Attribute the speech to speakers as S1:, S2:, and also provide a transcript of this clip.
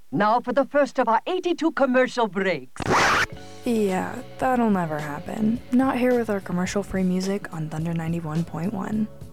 S1: Now for the first of our 82 commercial breaks.
S2: Yeah, that'll never happen. Not here with our commercial-free music on Thunder 91.1.